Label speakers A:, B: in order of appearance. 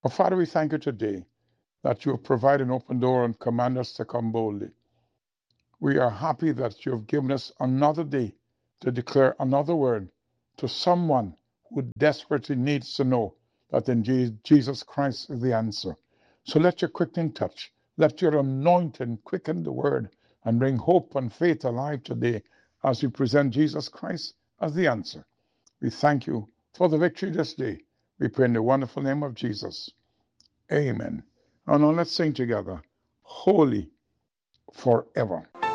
A: Oh, Father, we thank you today that you have provided an open door and command us to come boldly. We are happy that you have given us another day to declare another word to someone who desperately needs to know that in Jesus Christ is the answer. So let your quickening touch, let your anointing quicken the word and bring hope and faith alive today as we present Jesus Christ as the answer. We thank you for the victory this day. We pray in the wonderful name of Jesus. Amen. And now let's sing together, Holy forever.